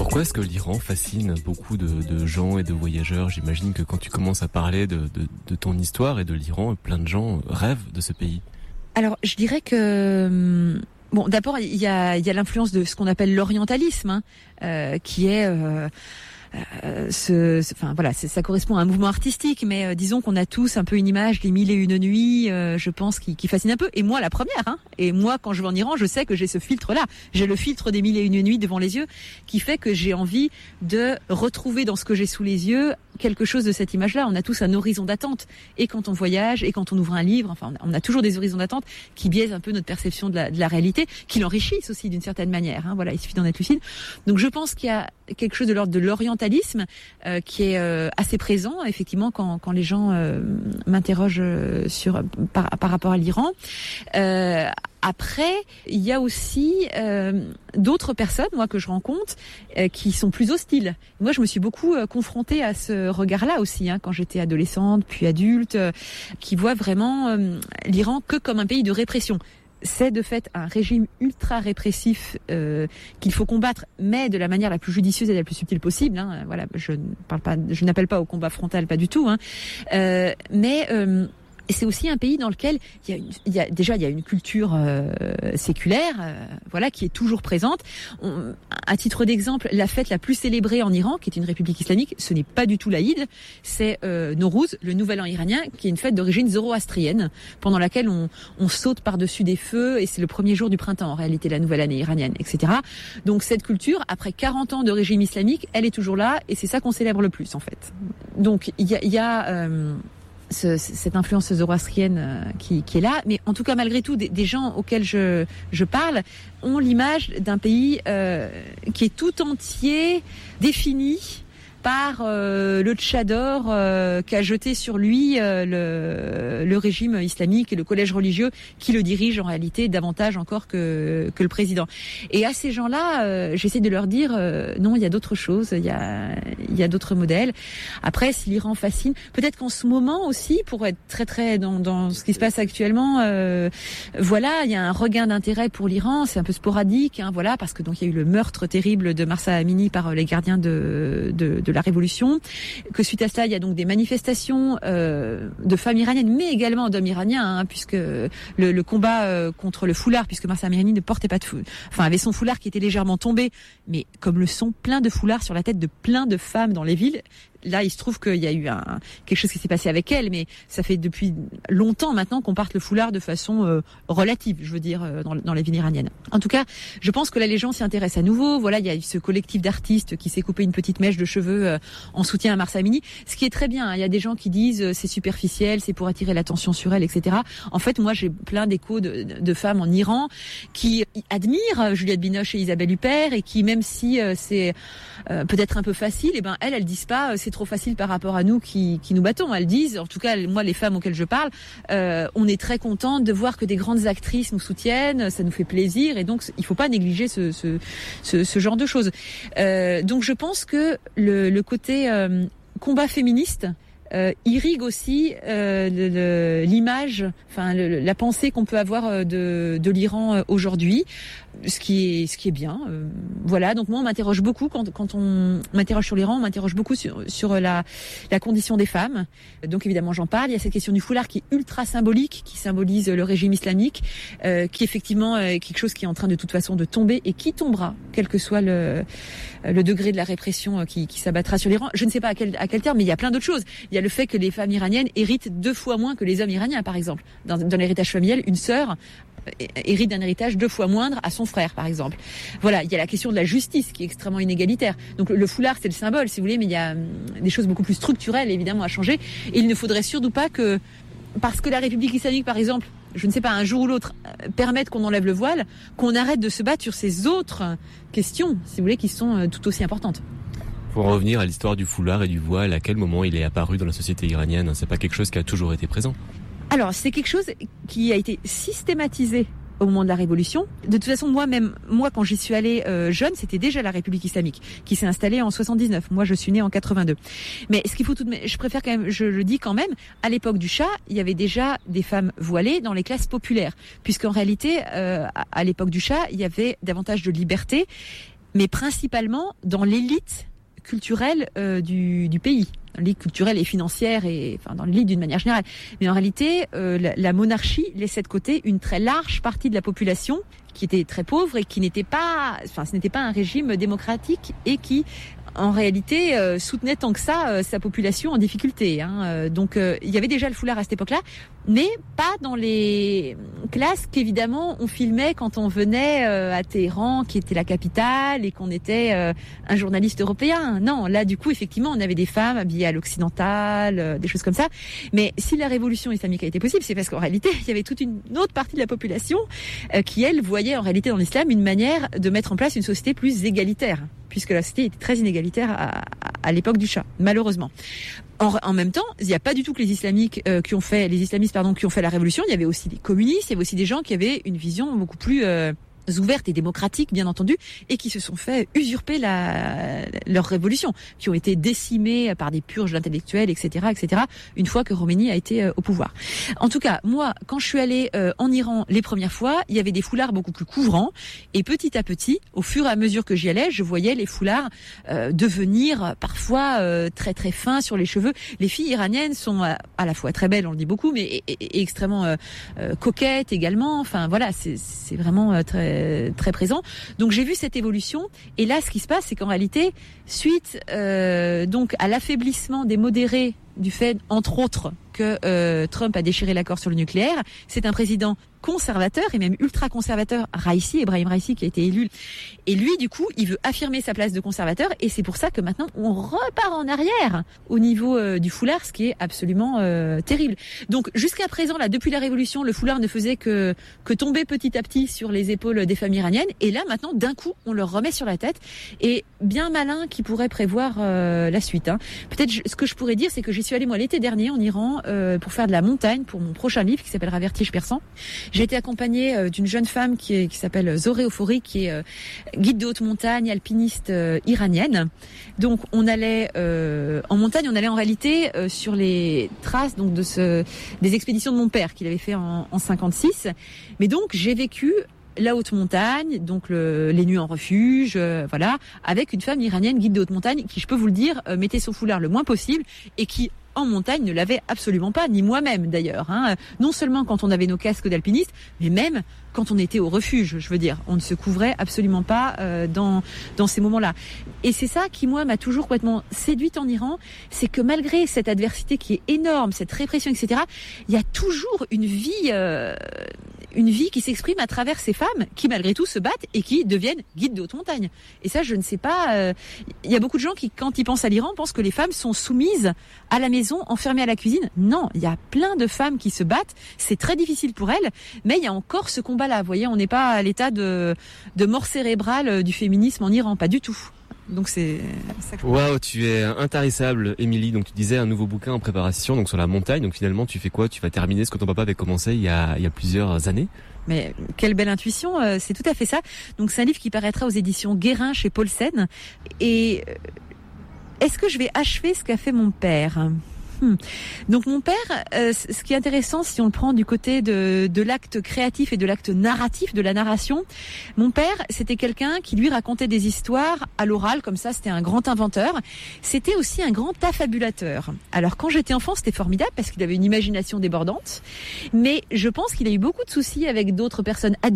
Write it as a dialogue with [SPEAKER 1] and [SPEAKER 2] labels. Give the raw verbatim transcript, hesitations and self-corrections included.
[SPEAKER 1] Pourquoi est-ce que l'Iran fascine beaucoup de, de gens et de voyageurs ? J'imagine que quand tu commences à parler de, de, de ton histoire et de l'Iran, plein de gens rêvent de ce pays.
[SPEAKER 2] Alors, je dirais que... Bon, d'abord, il y a, il y a l'influence de ce qu'on appelle l'orientalisme, hein, euh, qui est... Euh, Euh, ce, ce, enfin voilà, ça correspond à un mouvement artistique, mais euh, disons qu'on a tous un peu une image des mille et une nuits, euh, je pense, qui, qui fascine un peu. Et moi, la première. Hein, et moi, quand je vais en Iran, je sais que j'ai ce filtre-là. J'ai le filtre des mille et une nuits devant les yeux, qui fait que j'ai envie de retrouver dans ce que j'ai sous les yeux quelque chose de cette image-là. On a tous un horizon d'attente. Et quand on voyage, et quand on ouvre un livre, enfin, on a toujours des horizons d'attente qui biaisent un peu notre perception de la, de la réalité, qui l'enrichissent aussi d'une certaine manière. Hein, voilà, il suffit d'en être lucide. Donc, je pense qu'il y a quelque chose de l'ordre de l'orientalisme euh, qui est euh, assez présent effectivement quand, quand les gens euh, m'interrogent sur par, par rapport à l'Iran. Euh, Après, il y a aussi euh, d'autres personnes, moi, que je rencontre, euh, qui sont plus hostiles. Moi, je me suis beaucoup euh, confrontée à ce regard-là aussi, hein, quand j'étais adolescente, puis adulte, euh, qui voient vraiment euh, l'Iran que comme un pays de répression. C'est de fait un régime ultra répressif euh, qu'il faut combattre, mais de la manière la plus judicieuse et la plus subtile possible. Hein. Voilà, je ne parle pas, je n'appelle pas au combat frontal, pas du tout. Hein. Euh, mais euh, Et c'est aussi un pays dans lequel il y a, une, il y a déjà il y a une culture euh, séculaire, euh, voilà, qui est toujours présente. On, à titre d'exemple, la fête la plus célébrée en Iran, qui est une république islamique, ce n'est pas du tout l'Aïd, c'est euh, Nowruz, le Nouvel An iranien, qui est une fête d'origine zoroastrienne, pendant laquelle on, on saute par-dessus des feux, et c'est le premier jour du printemps, en réalité, la nouvelle année iranienne, et cetera. Donc cette culture, après quarante ans de régime islamique, elle est toujours là, et c'est ça qu'on célèbre le plus, en fait. Donc il y a... Il y a euh, Ce, cette influence zoroastrienne euh, qui, qui est là, mais en tout cas malgré tout des, des gens auxquels je, je parle ont l'image d'un pays euh, qui est tout entier défini par euh, le tchador euh, qu'a jeté sur lui euh, le, le régime islamique et le collège religieux qui le dirige en réalité davantage encore que, que le président. Et à ces gens-là, euh, j'essaie de leur dire euh, non, il y a d'autres choses, il y a, il y a d'autres modèles. Après, si l'Iran fascine, peut-être qu'en ce moment aussi, pour être très très dans, dans ce qui se passe actuellement, euh, voilà, il y a un regain d'intérêt pour l'Iran, c'est un peu sporadique, hein, voilà, parce que donc il y a eu le meurtre terrible de Mahsa Amini par les gardiens de, de, de de la révolution, que suite à cela il y a donc des manifestations euh, de femmes iraniennes mais également d'hommes iraniens, hein, puisque le, le combat euh, contre le foulard, puisque Mahsa Amini ne portait pas de foulard, enfin avait son foulard qui était légèrement tombé, mais comme le sont plein de foulards sur la tête de plein de femmes dans les villes. Là, il se trouve qu'il y a eu un, quelque chose qui s'est passé avec elle, mais ça fait depuis longtemps maintenant qu'on porte le foulard de façon euh, relative, je veux dire, euh, dans, dans les villes iraniennes. En tout cas, je pense que là, les gens s'y intéressent à nouveau. Voilà, il y a ce collectif d'artistes qui s'est coupé une petite mèche de cheveux euh, en soutien à Mahsa Amini, ce qui est très bien. Hein. Il y a des gens qui disent euh, c'est superficiel, c'est pour attirer l'attention sur elle, et cetera. En fait, moi, j'ai plein d'échos de, de, de femmes en Iran qui admirent Juliette Binoche et Isabelle Huppert et qui, même si euh, c'est euh, peut-être un peu facile, et ben elles, elles disent pas euh, c'est trop facile par rapport à nous qui, qui nous battons. Elles disent, en tout cas moi les femmes auxquelles je parle, euh, on est très contente de voir que des grandes actrices nous soutiennent, ça nous fait plaisir et donc il faut pas négliger ce, ce, ce, ce genre de choses. Euh, donc je pense que le, le côté euh, combat féministe Euh, irrigue aussi euh, le, le, l'image, enfin le, la pensée qu'on peut avoir de, de l'Iran aujourd'hui, ce qui est ce qui est bien. Euh, voilà, donc moi on m'interroge beaucoup quand, quand on m'interroge sur l'Iran, on m'interroge beaucoup sur, sur la, la condition des femmes. Donc évidemment j'en parle. Il y a cette question du foulard qui est ultra symbolique, qui symbolise le régime islamique, euh, qui effectivement est quelque chose qui est en train de toute façon de tomber et qui tombera, quel que soit le, le degré de la répression qui, qui s'abattra sur l'Iran. Je ne sais pas à quel, à quel terme, mais il y a plein d'autres choses. Il y a le fait que les femmes iraniennes héritent deux fois moins que les hommes iraniens, par exemple. Dans, dans l'héritage familial, une sœur hérite d'un héritage deux fois moindre à son frère, par exemple. Voilà, il y a la question de la justice qui est extrêmement inégalitaire. Donc le foulard, c'est le symbole, si vous voulez, mais il y a des choses beaucoup plus structurelles, évidemment, à changer. Et il ne faudrait surtout pas que, parce que la République islamique, par exemple, je ne sais pas, un jour ou l'autre, permette qu'on enlève le voile, qu'on arrête de se battre sur ces autres questions, si vous voulez, qui sont tout aussi importantes.
[SPEAKER 1] Pour en revenir à l'histoire du foulard et du voile, à quel moment il est apparu dans la société iranienne ? C'est pas quelque chose qui a toujours été présent ?
[SPEAKER 2] Alors, c'est quelque chose qui a été systématisé au moment de la Révolution. De toute façon, moi-même, moi, quand j'y suis allée euh, jeune, c'était déjà la République islamique qui s'est installée en soixante-dix-neuf. Moi, je suis née en quatre-vingt-deux. Mais ce qu'il faut tout de même, je préfère quand même, je le dis quand même, à l'époque du Shah, il y avait déjà des femmes voilées dans les classes populaires, puisqu'en réalité, euh, à l'époque du Shah, il y avait davantage de liberté. mais principalement dans l'élite culturelle euh, du, du pays. Dans l'élite culturelle et financière, et enfin dans l'élite d'une manière générale. Mais en réalité, euh, la, la monarchie laissait de côté une très large partie de la population qui était très pauvre et qui n'était pas, enfin ce n'était pas un régime démocratique et qui en réalité euh, soutenait tant que ça euh, sa population en difficulté. Hein. Euh, donc euh, il y avait déjà le foulard à cette époque-là, mais pas dans les classes qu'évidemment on filmait quand on venait euh, à Téhéran, qui était la capitale, et qu'on était euh, un journaliste européen. Non, là du coup effectivement on avait des femmes habillées à l'occidental, euh, des choses comme ça. Mais si la révolution islamique a été possible, c'est parce qu'en réalité il y avait toute une autre partie de la population euh, qui elle voyait en réalité dans l'islam une manière de mettre en place une société plus égalitaire, puisque la société était très inégalitaire à, à, à l'époque du Shah, malheureusement. En, en même temps, il n'y a pas du tout que les islamiques euh, qui ont fait, les islamistes pardon, qui ont fait la révolution. Il y avait aussi des communistes, il y avait aussi des gens qui avaient une vision beaucoup plus euh, ouverte et démocratique, bien entendu, et qui se sont fait usurper la, leur révolution, qui ont été décimés par des purges d'intellectuels, et cetera, et cetera. Une fois que Khomeini a été euh, au pouvoir. En tout cas, moi, quand je suis allée euh, en Iran les premières fois, il y avait des foulards beaucoup plus couvrants, et petit à petit, au fur et à mesure que j'y allais, je voyais les foulards euh, devenir parfois euh, très très fins sur les cheveux. Les filles iraniennes sont à, à la fois très belles, on le dit beaucoup, mais et, et, et extrêmement euh, euh, coquettes également. Enfin voilà, c'est, c'est vraiment euh, très très présent. Donc j'ai vu cette évolution, et là ce qui se passe, c'est qu'en réalité, suite euh, donc à l'affaiblissement des modérés du fait, entre autres, que euh, Trump a déchiré l'accord sur le nucléaire, c'est un président conservateur et même ultra-conservateur, Raisi, Ebrahim Raisi, qui a été élu. Et lui, du coup, il veut affirmer sa place de conservateur, et c'est pour ça que maintenant, on repart en arrière au niveau euh, du foulard, ce qui est absolument euh, terrible. Donc, jusqu'à présent, là, depuis la Révolution, le foulard ne faisait que, que tomber petit à petit sur les épaules des familles iraniennes, et là, maintenant, d'un coup, on le remet sur la tête, et bien malin qui pourrait prévoir euh, la suite. Hein. Peut-être, ce que je pourrais dire, c'est que j'y suis allée, moi, l'été dernier, en Iran, euh, pour faire de la montagne, pour mon prochain livre, qui s'appellera Vertige persan. J'ai été accompagnée euh, d'une jeune femme qui, est, qui s'appelle Zoré Ofori, qui est euh, guide de haute montagne, alpiniste euh, iranienne. Donc on allait euh, en montagne, on allait en réalité euh, sur les traces donc de ce des expéditions de mon père qu'il avait fait en, en cinquante-six. Mais donc j'ai vécu la haute montagne, donc le, les nuits en refuge, euh, voilà, avec une femme iranienne guide de haute montagne qui, je peux vous le dire, euh, mettait son foulard le moins possible et qui en montagne ne l'avait absolument pas, ni moi-même d'ailleurs. Hein. Non seulement quand on avait nos casques d'alpinistes, mais même quand on était au refuge, je veux dire. On ne se couvrait absolument pas euh, dans, dans ces moments-là. Et c'est ça qui, moi, m'a toujours complètement séduite en Iran, c'est que malgré cette adversité qui est énorme, cette répression, et cetera, il y a toujours une vie... Euh, une vie qui s'exprime à travers ces femmes qui malgré tout se battent et qui deviennent guides de haute montagne. Et ça, je ne sais pas, il euh, y a beaucoup de gens qui, quand ils pensent à l'Iran, pensent que les femmes sont soumises à la maison, enfermées à la cuisine. Non, il y a plein de femmes qui se battent, c'est très difficile pour elles, mais il y a encore ce combat-là. Vous voyez, on n'est pas à l'état de, de mort cérébrale du féminisme en Iran, pas du tout. Donc c'est ça que...
[SPEAKER 1] Waouh, tu es intarissable, Émilie. Donc tu disais un nouveau bouquin en préparation, donc sur la montagne. Donc finalement, tu fais quoi? Tu vas terminer ce que ton papa avait commencé il y a, il y a plusieurs années.
[SPEAKER 2] Mais quelle belle intuition, c'est tout à fait ça. Donc c'est un livre qui paraîtra aux éditions Guérin chez Paulsen. Et est-ce que je vais achever ce qu'a fait mon père? Hmm. Donc mon père, euh, ce qui est intéressant, si on le prend du côté de, de l'acte créatif et de l'acte narratif, de la narration, mon père, c'était quelqu'un qui lui racontait des histoires à l'oral, comme ça, c'était un grand inventeur. C'était aussi un grand affabulateur. Alors quand j'étais enfant, c'était formidable parce qu'il avait une imagination débordante, mais je pense qu'il a eu beaucoup de soucis avec d'autres personnes adultes